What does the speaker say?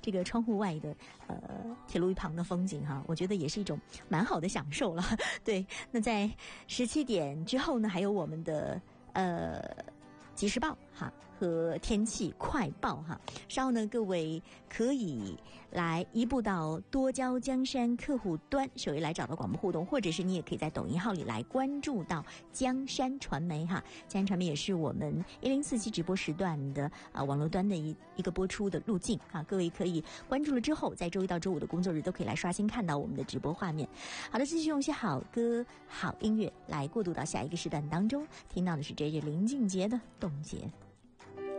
这个窗户外的铁路一旁的风景哈，我觉得也是一种蛮好的享受了。对，那在17点之后呢，还有我们的即时报哈和天气快报哈。稍后呢，各位可以来移步到多焦江山客户端首页来找到广播互动，或者是你也可以在抖音号里来关注到江山传媒哈。江山传媒也是我们1047直播时段的网络端的一个播出的路径哈。各位可以关注了之后，在周一到周五的工作日都可以来刷新看到我们的直播画面。好的，继续用一些好歌好音乐来过渡到下一个时段当中，听到的是 JJ 林俊杰的冻结。